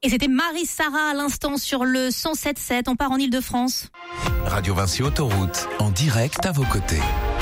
Et c'était Marie-Sara à l'instant sur le 107.7. On part en Ile-de-France. Radio Vinci Autoroute, en direct à vos côtés.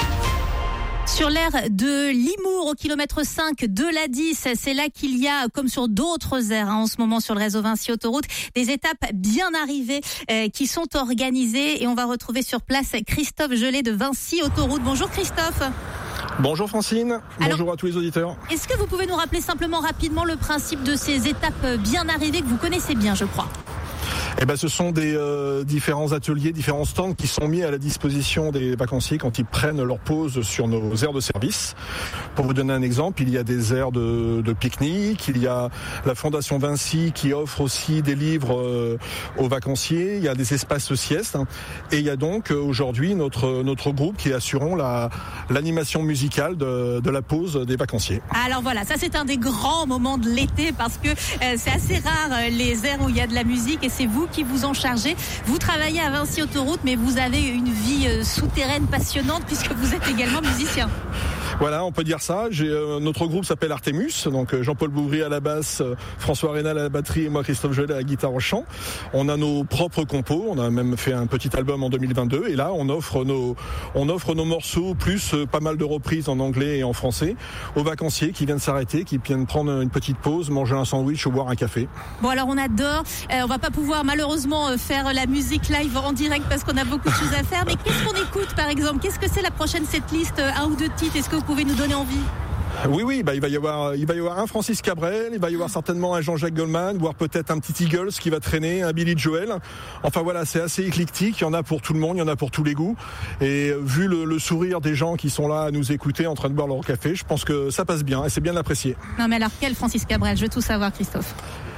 Sur l'aire de Limours, au kilomètre 5 de l'A10, c'est là qu'il y a, comme sur d'autres aires en ce moment sur le réseau Vinci Autoroute, des étapes bien arrivées qui sont organisées. Et on va retrouver sur place Christophe Gelé de Vinci Autoroute. Bonjour Christophe. Bonjour Francine, bonjour à tous les auditeurs. Est-ce que vous pouvez nous rappeler simplement rapidement le principe de ces étapes bien arrivées que vous connaissez bien, je crois ? Ce sont des différents ateliers, différents stands qui sont mis à la disposition des vacanciers quand ils prennent leur pause sur nos aires de service. Pour vous donner un exemple, il y a des aires de pique-nique, il y a la Fondation Vinci qui offre aussi des livres aux vacanciers, il y a des espaces siestes, et il y a donc aujourd'hui notre groupe qui assurons l'animation musicale de la pause des vacanciers. Alors voilà, ça c'est un des grands moments de l'été parce que c'est assez rare les aires où il y a de la musique et c'est vous qui vous en chargez. Vous travaillez à Vinci Autoroute, mais vous avez une vie souterraine passionnante puisque vous êtes également musicien. Voilà, on peut dire ça. Notre groupe s'appelle Artemus, donc Jean-Paul Bouvry à la basse, François Rénal à la batterie et moi Christophe Gelé à la guitare au chant. On a nos propres compos, on a même fait un petit album en 2022 et là on offre nos morceaux plus pas mal de reprises en anglais et en français aux vacanciers qui viennent s'arrêter, qui viennent prendre une petite pause, manger un sandwich ou boire un café. Bon alors on adore, on va pas pouvoir malheureusement faire la musique live en direct parce qu'on a beaucoup de choses à faire, mais qu'est-ce qu'on écoute par exemple ? Qu'est-ce que c'est la prochaine setlist, un ou deux titres ? Est-ce que vous pouvez nous donner envie ? Oui, il va y avoir un Francis Cabrel, il va y avoir certainement un Jean-Jacques Goldman, voire peut-être un petit Eagles qui va traîner, un Billy Joel. Enfin voilà, c'est assez éclectique, il y en a pour tout le monde, il y en a pour tous les goûts. Et vu le sourire des gens qui sont là à nous écouter en train de boire leur café, je pense que ça passe bien et c'est bien apprécié. Non mais alors quel Francis Cabrel ? Je veux tout savoir Christophe.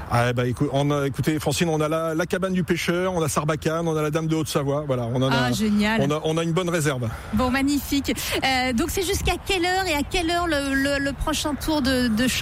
Écoutez Francine, on a la cabane du pêcheur, on a Sarbacane, on a la Dame de Haute-Savoie, voilà, génial. On a une bonne réserve. Bon, magnifique. Donc c'est jusqu'à quelle heure et à quelle heure le prochain tour de chant ?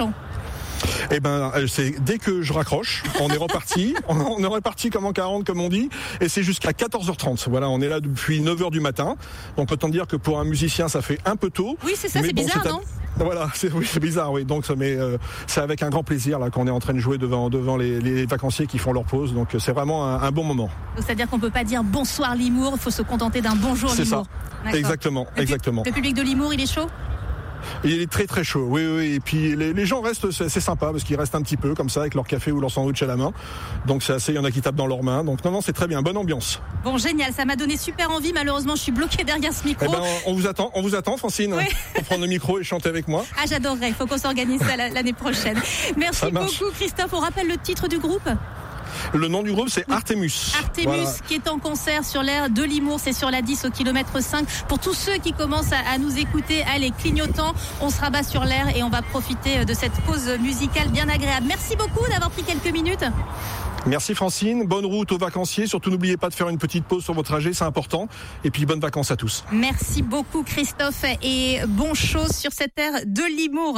C'est dès que je raccroche, on est reparti. on est reparti comme en 40, comme on dit, et c'est jusqu'à 14h30. Voilà, on est là depuis 9h du matin. Donc autant dire que pour un musicien, ça fait un peu tôt. Oui, c'est ça, c'est bizarre, non ? Voilà, c'est bizarre, oui. Donc, c'est avec un grand plaisir là qu'on est en train de jouer devant les vacanciers qui font leur pause. Donc, c'est vraiment un bon moment. Donc, c'est-à-dire qu'on peut pas dire bonsoir Limours, il faut se contenter d'un bonjour Limours. C'est ça. D'accord. Exactement. Le public de Limours, il est chaud ? Il est très très chaud, oui. Et puis les gens restent, c'est sympa parce qu'ils restent un petit peu comme ça avec leur café ou leur sandwich à la main. Donc c'est assez, il y en a qui tapent dans leurs mains. Donc non, c'est très bien, bonne ambiance. Bon, génial, ça m'a donné super envie. Malheureusement, je suis bloquée derrière ce micro. On vous attend, Francine, oui. Pour prendre le micro et chanter avec moi. Ah, j'adorerais. Il faut qu'on s'organise ça l'année prochaine. Merci beaucoup, Christophe. On rappelle le titre du groupe ? Le nom du groupe, c'est Artemus. Artemus, voilà. Qui est en concert sur l'aire de Limours, c'est sur la 10 au kilomètre 5. Pour tous ceux qui commencent à nous écouter, allez, clignotant, on se rabat sur l'aire et on va profiter de cette pause musicale bien agréable. Merci beaucoup d'avoir pris quelques minutes. Merci Francine, bonne route aux vacanciers. Surtout n'oubliez pas de faire une petite pause sur votre trajet, c'est important. Et puis bonnes vacances à tous. Merci beaucoup Christophe et bon show sur cette aire de Limours.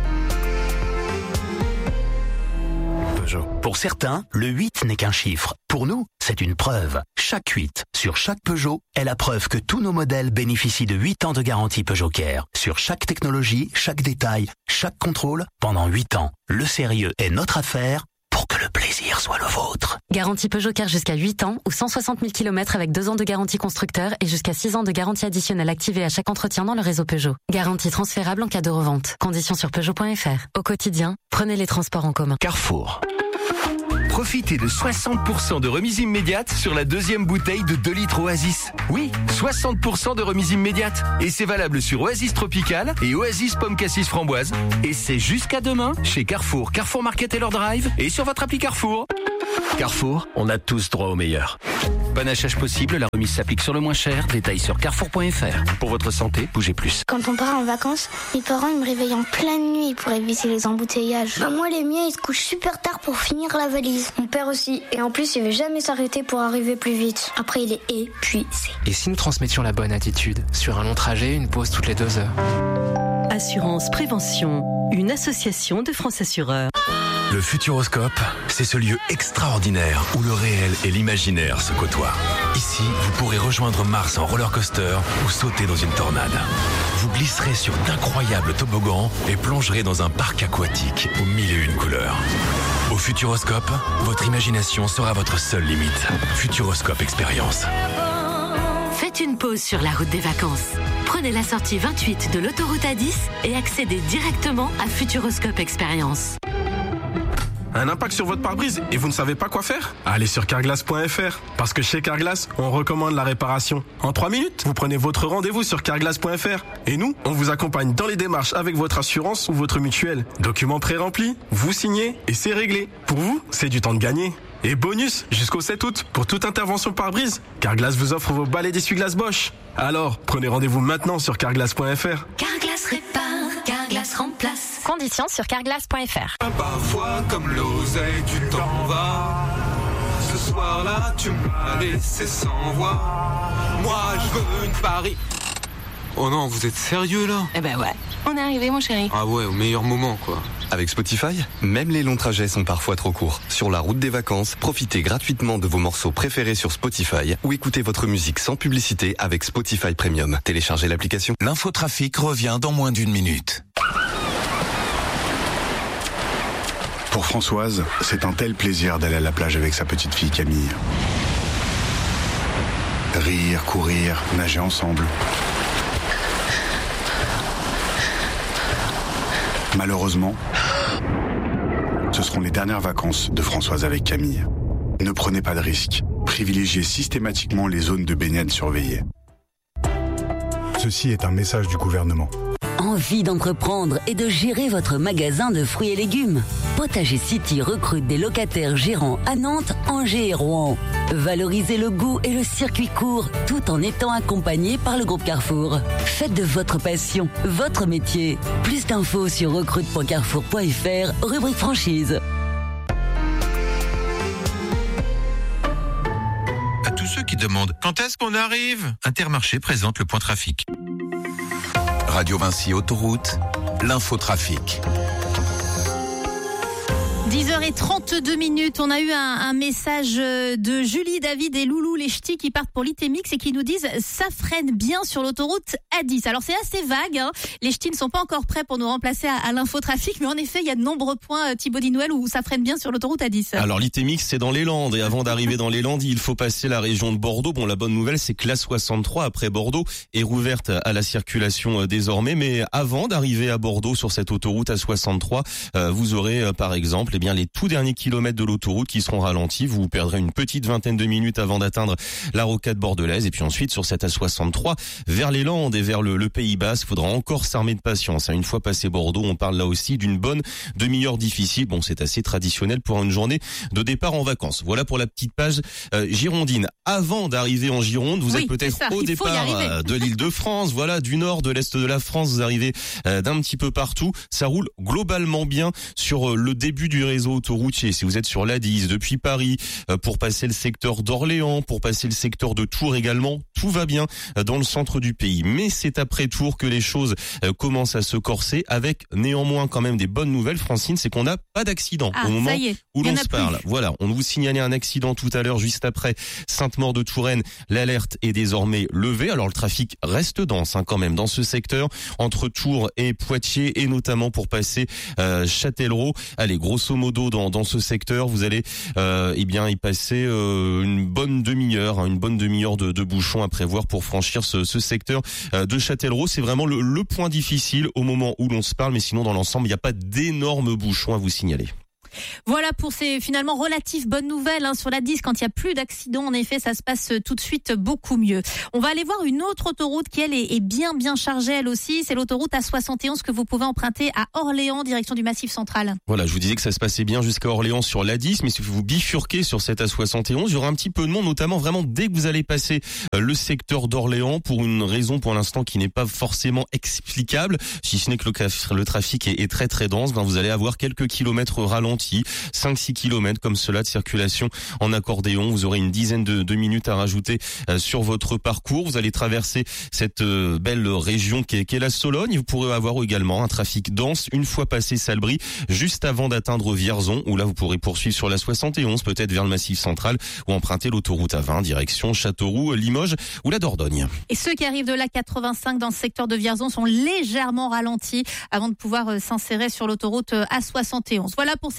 Pour certains, le 8 n'est qu'un chiffre. Pour nous, c'est une preuve. Chaque 8 sur chaque Peugeot est la preuve que tous nos modèles bénéficient de 8 ans de garantie Peugeot Care. Sur chaque technologie, chaque détail, chaque contrôle, pendant 8 ans. Le sérieux est notre affaire pour que le plaisir soit le vôtre. Garantie Peugeot Care jusqu'à 8 ans ou 160 000 km avec 2 ans de garantie constructeur et jusqu'à 6 ans de garantie additionnelle activée à chaque entretien dans le réseau Peugeot. Garantie transférable en cas de revente. Conditions sur Peugeot.fr. Au quotidien, prenez les transports en commun. Carrefour. Profitez de 60% de remise immédiate sur la deuxième bouteille de 2 litres Oasis. Oui, 60% de remise immédiate. Et c'est valable sur Oasis Tropical et Oasis Pomme Cassis Framboise. Et c'est jusqu'à demain chez Carrefour, Carrefour Market et leur drive et sur votre appli Carrefour. Carrefour, on a tous droit au meilleur. Panachage possible, la remise s'applique sur le moins cher. Détails sur carrefour.fr. Pour votre santé, bougez plus. Quand on part en vacances, mes parents ils me réveillent en pleine nuit pour éviter les embouteillages. Moi, les miens, ils se couchent super tard pour finir la valise. Mon père aussi. Et en plus, il veut jamais s'arrêter pour arriver plus vite. Après, il est épuisé. Et si nous transmettions la bonne attitude ? Sur un long trajet, une pause toutes les 2 heures. Assurance Prévention, une association de France Assureurs. Le Futuroscope, c'est ce lieu extraordinaire où le réel et l'imaginaire se côtoient. Ici, vous pourrez rejoindre Mars en roller coaster ou sauter dans une tornade. Vous glisserez sur d'incroyables toboggans et plongerez dans un parc aquatique aux 1001 couleurs. Au Futuroscope, votre imagination sera votre seule limite. Futuroscope Expérience. Faites une pause sur la route des vacances. Prenez la sortie 28 de l'autoroute A10 et accédez directement à Futuroscope Expérience. Un impact sur votre pare-brise et vous ne savez pas quoi faire? Allez sur carglass.fr. Parce que chez Carglass, on recommande la réparation. En 3 minutes, vous prenez votre rendez-vous sur carglass.fr. Et nous, on vous accompagne dans les démarches avec votre assurance ou votre mutuelle. Documents pré-remplis, vous signez et c'est réglé. Pour vous, c'est du temps de gagner. Et bonus, jusqu'au 7 août, pour toute intervention pare-brise, Carglass vous offre vos balais d'essuie-glace Bosch. Alors, prenez rendez-vous maintenant sur carglass.fr. Carglass répare, Carglass remplace. Conditions sur carglass.fr. Parfois, comme l'oseille, tu t'en vas. Ce soir-là, tu m'as laissé sans voix. Moi, je veux une Paris. Oh non, vous êtes sérieux là? Eh ben ouais, on est arrivé mon chéri. Ah ouais, au meilleur moment quoi. Avec Spotify, même les longs trajets sont parfois trop courts. Sur la route des vacances, profitez gratuitement de vos morceaux préférés sur Spotify ou écoutez votre musique sans publicité avec Spotify Premium. Téléchargez l'application. L'infotrafic revient dans moins d'1 minute. Pour Françoise, c'est un tel plaisir d'aller à la plage avec sa petite fille Camille. Rire, courir, nager ensemble. Malheureusement, ce seront les dernières vacances de Françoise avec Camille. Ne prenez pas de risques. Privilégiez systématiquement les zones de baignade surveillées. Ceci est un message du gouvernement. Envie d'entreprendre et de gérer votre magasin de fruits et légumes? Potager City recrute des locataires gérants à Nantes, Angers et Rouen. Valorisez le goût et le circuit court tout en étant accompagné par le groupe Carrefour. Faites de votre passion votre métier. Plus d'infos sur recrute.carrefour.fr, rubrique franchise. À tous ceux qui demandent quand est-ce qu'on arrive, Intermarché présente le point trafic. Radio Vinci Autoroute, l'infotrafic. 10h32, on a eu un message de Julie, David et Loulou, les ch'tis qui partent pour l'Itémix et qui nous disent ça freine bien sur l'autoroute A10. Alors c'est assez vague, hein. Les ch'tis ne sont pas encore prêts pour nous remplacer à l'infotrafic, mais en effet il y a de nombreux points, Thibaut Dinouel, où ça freine bien sur l'autoroute A10. Alors l'Itémix c'est dans les Landes et avant d'arriver dans les Landes il faut passer la région de Bordeaux. Bon, la bonne nouvelle c'est que la 63 après Bordeaux est rouverte à la circulation désormais, mais avant d'arriver à Bordeaux sur cette autoroute A63, vous aurez par exemple eh bien les tout derniers kilomètres de l'autoroute qui seront ralentis. Vous perdrez une petite vingtaine de minutes avant d'atteindre la rocade bordelaise. Et puis ensuite, sur cette A63, vers les Landes et vers le Pays Basque, il faudra encore s'armer de patience. Une fois passé Bordeaux, on parle là aussi d'une bonne demi-heure difficile. Bon, c'est assez traditionnel pour une journée de départ en vacances. Voilà pour la petite page girondine. Avant d'arriver en Gironde, vous êtes peut-être au départ de l'Île-de-France. Voilà, du nord, de l'est de la France, vous arrivez d'un petit peu partout. Ça roule globalement bien sur le début du réseau autoroutier. Si vous êtes sur l'A10 depuis Paris, pour passer le secteur d'Orléans, pour passer le secteur de Tours également, tout va bien dans le centre du pays. Mais c'est après Tours que les choses commencent à se corser, avec néanmoins quand même des bonnes nouvelles, Francine, c'est qu'on n'a pas d'accident au moment où l'on se parle. Voilà, on vous signalait un accident tout à l'heure, juste après Sainte-Maure-de-Touraine. L'alerte est désormais levée. Alors le trafic reste dense quand même dans ce secteur, entre Tours et Poitiers, et notamment pour passer Châtellerault. Allez, grosso modo dans ce secteur, vous allez y passer une bonne demi-heure de bouchons à prévoir pour franchir ce secteur de Châtellerault. C'est vraiment le point difficile au moment où l'on se parle, mais sinon dans l'ensemble, il n'y a pas d'énormes bouchons à vous signaler. Voilà pour ces finalement relatives bonnes nouvelles sur la 10. Quand il n'y a plus d'accidents, en effet, ça se passe tout de suite beaucoup mieux. On va aller voir une autre autoroute qui, elle, est bien chargée, elle aussi. C'est l'autoroute A71 que vous pouvez emprunter à Orléans, direction du Massif Central. Voilà, je vous disais que ça se passait bien jusqu'à Orléans sur l'A10, mais si vous bifurquez sur cette A71, il y aura un petit peu de monde, notamment vraiment dès que vous allez passer le secteur d'Orléans, pour une raison pour l'instant qui n'est pas forcément explicable, si ce n'est que le trafic est très très dense. Vous allez avoir quelques kilomètres ralentis, 5-6 kilomètres comme cela de circulation en accordéon. Vous aurez une dizaine de minutes à rajouter sur votre parcours. Vous allez traverser cette belle région qui est la Sologne. Vous pourrez avoir également un trafic dense une fois passé Salbris, juste avant d'atteindre Vierzon, où là vous pourrez poursuivre sur la 71, peut-être vers le Massif Central, ou emprunter l'autoroute A20 direction Châteauroux, Limoges ou la Dordogne. Et ceux qui arrivent de la 85 dans ce secteur de Vierzon sont légèrement ralentis avant de pouvoir s'insérer sur l'autoroute A71. Voilà pour ces infos.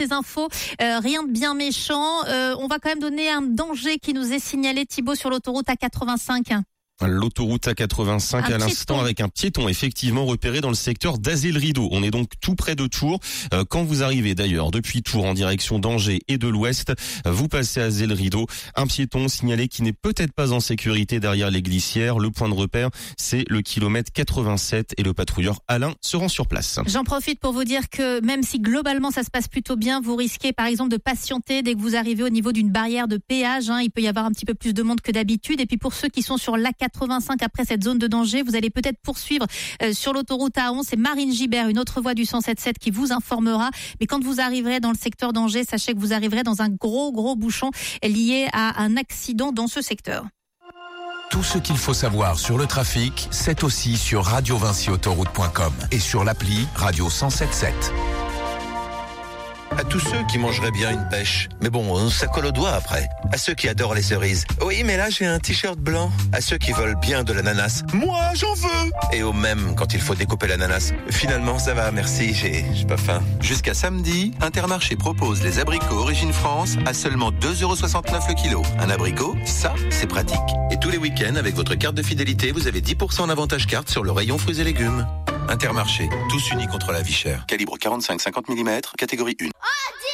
chevaux. Rien de bien méchant. On va quand même donner un danger qui nous est signalé, Thibaut, sur l'autoroute A85. L'autoroute A85 à l'instant avec un piéton effectivement repéré dans le secteur d'Azay-le-Rideau. On est donc tout près de Tours. Quand vous arrivez d'ailleurs depuis Tours en direction d'Angers et de l'Ouest, vous passez à Azay-le-Rideau. Un piéton signalé qui n'est peut-être pas en sécurité derrière les glissières. Le point de repère, c'est le kilomètre 87 et le patrouilleur Alain se rend sur place. J'en profite pour vous dire que même si globalement ça se passe plutôt bien, vous risquez par exemple de patienter dès que vous arrivez au niveau d'une barrière de péage. Il peut y avoir un petit peu plus de monde que d'habitude. Et puis pour ceux qui sont sur l'A85 après cette zone de danger, vous allez peut-être poursuivre sur l'autoroute A11. C'est Marine Gibert, une autre voie du 107.7 qui vous informera. Mais quand vous arriverez dans le secteur d'Angers, sachez que vous arriverez dans un gros bouchon lié à un accident dans ce secteur. Tout ce qu'il faut savoir sur le trafic, c'est aussi sur radiovinciautoroute.com et sur l'appli Radio 107.7. À tous ceux qui mangeraient bien une pêche. Mais bon, ça colle aux doigts après. À ceux qui adorent les cerises. Oui, mais là, j'ai un t-shirt blanc. À ceux qui veulent bien de l'ananas. Moi, j'en veux. Et au même quand il faut découper l'ananas. Finalement, ça va, merci, j'ai pas faim. Jusqu'à samedi, Intermarché propose les abricots Origine France à seulement 2,69€ le kilo. Un abricot, ça, c'est pratique. Et tous les week-ends, avec votre carte de fidélité, vous avez 10% en avantage carte sur le rayon fruits et légumes. Intermarché, tous unis contre la vie chère. Calibre 45-50 mm, catégorie 1. Oh,